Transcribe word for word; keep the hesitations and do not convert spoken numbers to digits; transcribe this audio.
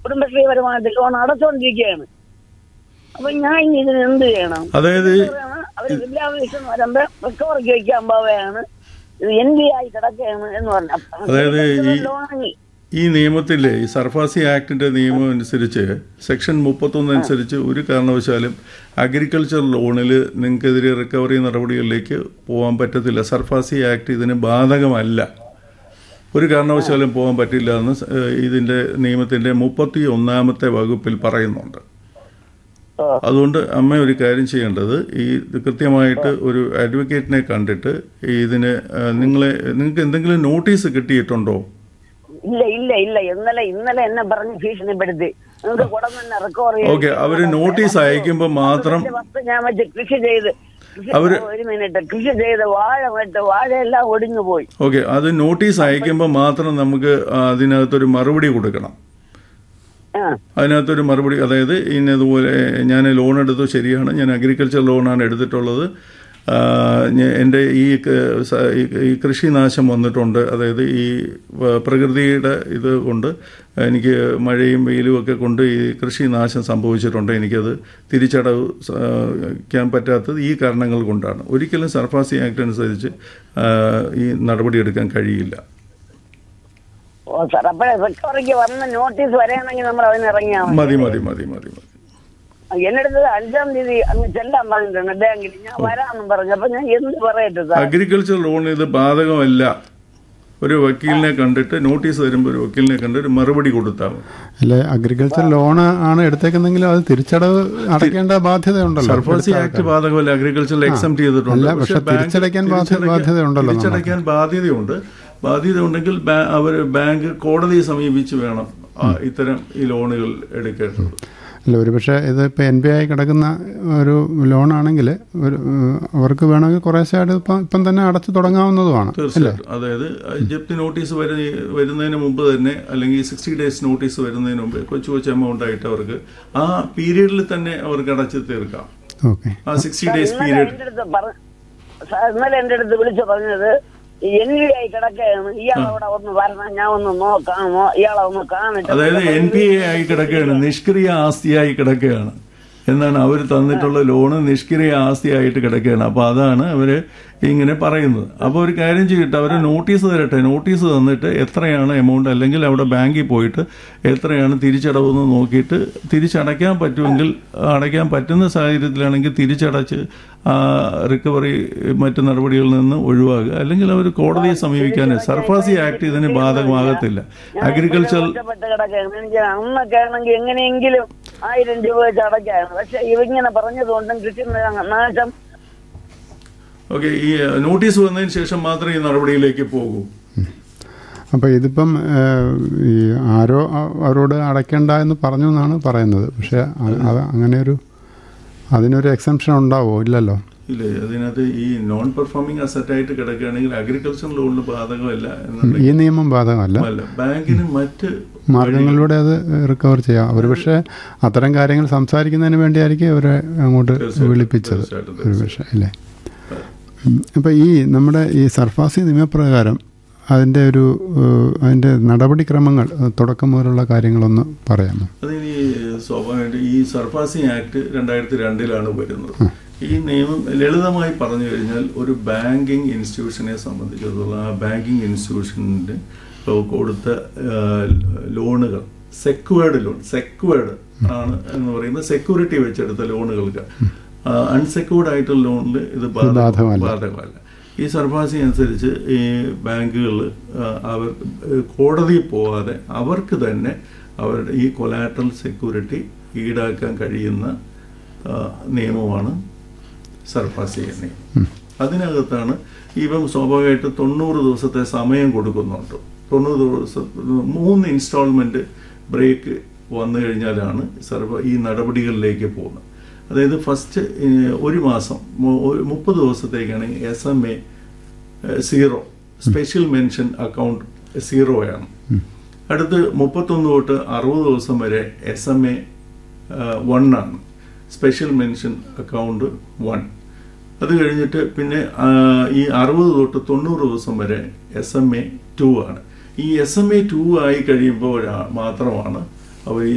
കുടുംബശ്രീപരമായിട്ട് loan അടച്ചുകൊണ്ടിരിക്കുകയാണ്. അപ്പൊ ഞാൻ ഇനി ഇതിന് എന്ത് ചെയ്യണം? അതായത് അവര് വിദ്യാഭ്യാസം വരുമ്പോ റിക്കവറിക്ക് വയ്ക്കാൻ പോവുകയാണ്, ഇത് എൻ ബി ആയി കിടക്കുകയാണ് എന്ന് പറഞ്ഞു. ലോൺ ഈ നിയമത്തിലെ ഈ സർഫാസി ആക്ടിന്റെ നിയമം അനുസരിച്ച് സെക്ഷൻ മുപ്പത്തൊന്ന് അനുസരിച്ച് ഒരു കാരണവശാലും അഗ്രികൾച്ചർ ലോണിൽ നിങ്ങൾക്കെതിരെ റിക്കവറി നടപടികളിലേക്ക് പോകാൻ പറ്റത്തില്ല. സർഫാസി ആക്ട് ഇതിന് ബാധകമല്ല, ഒരു കാരണവശാലും പോകാൻ പറ്റില്ല എന്ന് ഇതിന്റെ നിയമത്തിന്റെ മുപ്പത്തി ഒന്നാമത്തെ വകുപ്പിൽ പറയുന്നുണ്ട്. അതുകൊണ്ട് അമ്മ ഒരു കാര്യം ചെയ്യേണ്ടത്, ഈ കൃത്യമായിട്ട് ഒരു അഡ്വക്കേറ്റിനെ കണ്ടിട്ട് ഇതിന് നിങ്ങളെ നിങ്ങൾക്ക് എന്തെങ്കിലും നോട്ടീസ് കിട്ടിയിട്ടുണ്ടോ? ഇല്ല ഇല്ല ഇല്ല ഇന്നലെ ഇന്നലെ എന്നെ പറഞ്ഞ് ഭീഷണിപ്പെടുത്തി നിങ്ങൾക്ക് കുടം തന്നെ റിക്കവറി. ഓക്കെ, അവര് നോട്ടീസ് അയക്കുമ്പോൾ മാത്രം ഞാൻ വെച്ച് കൃഷി ചെയ്ത് അവര് ഒരു മിനിറ്റ് കൃഷി ചെയ്ത് വാഴ നട്ട് വാഴയെല്ലാം ഒടിഞ്ഞു പോയി. ഓക്കെ, അത് നോട്ടീസ് അയക്കുമ്പോൾ മാത്രം നമുക്ക് അതിനകത്തൊരു മറുപടി കൊടുക്കണം. അതിനകത്തൊരു മറുപടി, അതായത് ഇന്നതുപോലെ ഞാൻ ലോൺ എടുത്തു, ശരിയാണ്, ഞാൻ അഗ്രികൾച്ചർ ലോണാണ് എടുത്തിട്ടുള്ളത്, എൻ്റെ ഈ ഈ കൃഷിനാശം വന്നിട്ടുണ്ട്, അതായത് ഈ പ്രകൃതിയുടെ ഇത് കൊണ്ട് എനിക്ക് മഴയും വെയിലും ഒക്കെ കൊണ്ട് ഈ കൃഷിനാശം സംഭവിച്ചിട്ടുണ്ട്, എനിക്കത് തിരിച്ചടക്കാൻ പറ്റാത്തത് ഈ കാരണങ്ങൾ കൊണ്ടാണ്. ഒരിക്കലും സർഫാസി ആക്ട് അനുസരിച്ച് ഈ നടപടിയെടുക്കാൻ കഴിയില്ല. ഓ സാർ, അപ്പോഴേ റിക്കവറിക്ക് വന്ന നോട്ടീസ് വരെയാണെങ്കിൽ നമ്മൾ അതിനിറങ്ങിയാൽ മതി മതി മതി മതി മതി എന്നെടുത്തത് അഞ്ചാം തീയതി അങ്ങ് ചെല്ലാൻ പറഞ്ഞിട്ടുണ്ട് ബാങ്കിൽ. ഞാൻ വരാമെന്നും പറഞ്ഞു. അപ്പൊ ഞാൻ എന്ത് പറയട്ടെ സാർ? അഗ്രികൾച്ചർ ലോൺ ഇത് ബാധകമല്ല. ഒരു വക്കീലിനെ കണ്ടിട്ട് നോട്ടീസ് തരുമ്പോൾ ഒരു വക്കീലിനെ കണ്ടിട്ട് മറുപടി കൊടുത്താൽ മതി. അല്ലെ, അഗ്രികൾച്ചർ ലോൺ ആണ് എടുത്തേക്കുന്നെങ്കിലും അത് തിരിച്ചടവ് അടയ്ക്കേണ്ട ബാധ്യത ഉണ്ടല്ലോ. സർഫാസി ആക്ട് ബാധകമല്ല, അഗ്രികൾച്ചറിൽ എക്സംപ്റ്റ് ചെയ്തിട്ടുണ്ട്. പക്ഷെ തിരിച്ചടയ്ക്കാൻ ബാധ്യത ഉണ്ടല്ലോ. തിരിച്ചടയ്ക്കാൻ ബാധ്യതയുണ്ട്. ബാധ്യത ഉണ്ടെങ്കിൽ അവർ ബാങ്ക് കോടതിയെ സമീപിച്ച് വേണം ഇത്തരം ഈ ലോണുകൾ എടുക്കേണ്ടത്. അല്ല, ഒരു പക്ഷേ ഇത് ഇപ്പോൾ എൻ ബി ആയി കിടക്കുന്ന ഒരു ലോണാണെങ്കിൽ ഒരു അവർക്ക് വേണമെങ്കിൽ കുറേശ്ശായിട്ട് ഇപ്പം ഇപ്പം തന്നെ അടച്ചു തുടങ്ങാവുന്നതുമാണ്. തീർച്ചയായിട്ടും. അതായത് ജപ്തി നോട്ടീസ് വരുന്നതിന് മുമ്പ് തന്നെ, അല്ലെങ്കിൽ സിക്സ്റ്റി ഡേയ്സ് നോട്ടീസ് വരുന്നതിന് മുമ്പ് കൊച്ചു കൊച്ചു എമൗണ്ട് ആയിട്ട് അവർക്ക് ആ പീരീഡിൽ തന്നെ അവർക്ക് അടച്ചു തീർക്കാം. ഓക്കെ, ആ സിക്സ്റ്റി ഡേയ്സ് പീരീഡ്. ഇന്നലെ എൻ്റെ അടുത്ത് വിളിച്ചു പറഞ്ഞത് എൻ ബി ആയി കിടക്കുകയാണ്, ഇയാളവിടെ ഒന്ന് വരണം, ഞാൻ ഒന്ന് നോക്കാമോ, ഇയാളെ ഒന്ന് കാണിട്ട്. അതായത് എൻ പി എ ആയി കിടക്കുകയാണ്, നിഷ്ക്രിയ ആസ്തിയായി കിടക്കുകയാണ് എന്നാണ് അവർ തന്നിട്ടുള്ള ലോണ്. നിഷ്ക്രിയ ആസ്തിയായിട്ട് കിടക്കുകയാണ്. അപ്പോൾ അതാണ് അവർ ഇങ്ങനെ പറയുന്നത്. അപ്പോൾ ഒരു കാര്യം ചെയ്തിട്ട് അവർ നോട്ടീസ് തരട്ടെ. നോട്ടീസ് തന്നിട്ട് എത്രയാണ് എമൗണ്ട്, അല്ലെങ്കിൽ അവിടെ ബാങ്കിൽ പോയിട്ട് എത്രയാണ് തിരിച്ചടവെന്ന് നോക്കിയിട്ട് തിരിച്ചടയ്ക്കാൻ പറ്റുമെങ്കിൽ അടയ്ക്കാൻ പറ്റുന്ന സാഹചര്യത്തിലാണെങ്കിൽ തിരിച്ചടച്ച് റിക്കവറി മറ്റു നടപടികളിൽ നിന്ന് ഒഴിവാക്കുക. അല്ലെങ്കിൽ അവർ കോടതിയെ സമീപിക്കാൻ. സർഫാസി ആക്ട് ഇതിന് ബാധകമാകത്തില്ല. അഗ്രികൾച്ചർ അന്നൊക്കെ ആണെങ്കിൽ എങ്ങനെയെങ്കിലും ആയിരം രൂപ വെച്ച് അടയ്ക്കാണ്. പക്ഷെ ഇവങ്ങനെ പറഞ്ഞതുകൊണ്ടും കൃഷി നാശം. ഓക്കെ, ഈ നോട്ടീസ് വന്നതിന് ശേഷം മാത്രമേ ഈ നടപടിയിലേക്ക് പോകൂ. അപ്പോൾ ഇതിപ്പം ഈ ആരോ അവരോട് അടയ്ക്കേണ്ട എന്ന് പറഞ്ഞു എന്നാണ് പറയുന്നത്. പക്ഷെ അത് അങ്ങനെ ഒരു അതിനൊരു എക്സംഷൻ ഉണ്ടാവോ? ഇല്ലല്ലോ. ഇല്ല, അതിനകത്ത് ഈ നോൺ പെർഫോമിംഗ് അസറ്റായിട്ട് കിടക്കുകയാണെങ്കിൽ അഗ്രികൾച്ചർ ലോണിന് ബാധകമല്ല. ഈ നിയമം ബാധകമല്ല. ബാങ്കിന് മറ്റ് മാർഗങ്ങളിലൂടെ അത് റിക്കവർ ചെയ്യാം. അവർ പക്ഷേ അത്തരം കാര്യങ്ങൾ സംസാരിക്കുന്നതിന് വേണ്ടിയായിരിക്കും അവരെ അങ്ങോട്ട് വിളിപ്പിച്ചത് ഒരു പക്ഷേ, അല്ലേ? അപ്പോൾ ഈ നമ്മുടെ ഈ സർഫാസി നിയമപ്രകാരം അതിൻ്റെ ഒരു അതിൻ്റെ നടപടിക്രമങ്ങൾ തുടക്കം മുതലുള്ള കാര്യങ്ങളൊന്ന് പറയാമോ? അതിന് സ്വാഭാവികമായിട്ട് ഈ സർഫാസി ആക്ട് രണ്ടായിരത്തി രണ്ടിലാണ് വരുന്നത്. ഈ നിയമം ലളിതമായി പറഞ്ഞു കഴിഞ്ഞാൽ ഒരു ബാങ്കിങ് ഇൻസ്റ്റിറ്റ്യൂഷനെ സംബന്ധിച്ചിടത്തോളം ആ ബാങ്കിങ് ഇൻസ്റ്റിറ്റ്യൂഷൻ്റെ കൊടുത്ത ലോണുകൾ സെക്വേർഡ് ലോൺ, സെക്വേർഡ് ആണ് എന്ന് പറയുന്നത് സെക്യൂരിറ്റി വെച്ചെടുത്ത ലോണുകൾക്ക്, അൺസെക്യൂർഡ് ആയിട്ടുള്ള ലോണിൽ ഇത് ബാധകമല്ല. ഈ സർഫാസി അനുസരിച്ച് ഈ ബാങ്കുകൾ അവർ കോടതിയിൽ പോവാതെ അവർക്ക് തന്നെ അവരുടെ ഈ കൊലാട്രൽ സെക്യൂരിറ്റി ഈടാക്കാൻ കഴിയുന്ന നിയമമാണ് സർഫാസി നിയമം. അതിനകത്താണ് ഇപ്പം സ്വാഭാവികമായിട്ട് തൊണ്ണൂറ് ദിവസത്തെ സമയം കൊടുക്കുന്നുണ്ട്. തൊണ്ണൂറ് ദിവസം മൂന്ന് ഇൻസ്റ്റാൾമെൻറ്റ് ബ്രേക്ക് വന്നു കഴിഞ്ഞാലാണ് സർവ ഈ നടപടികളിലേക്ക് പോകുന്നത്. അതായത് ഫസ്റ്റ് ഒരു മാസം മുപ്പത് ദിവസത്തേക്കാണെങ്കിൽ S M A zero, special mention account സീറോയാണ്. അടുത്ത് മുപ്പത്തൊന്ന് തൊട്ട് അറുപത് ദിവസം വരെ എസ് എം എ വൺ ആണ്, സ്പെഷ്യൽ മെൻഷൻ അക്കൗണ്ട് വൺ. അത് കഴിഞ്ഞിട്ട് പിന്നെ ഈ അറുപത് തൊട്ട് തൊണ്ണൂറ് ദിവസം വരെ എസ് എം എ ടു ആണ്. ഈ എസ് എം എ ടു ആയി കഴിയുമ്പോൾ മാത്രമാണ് അവർ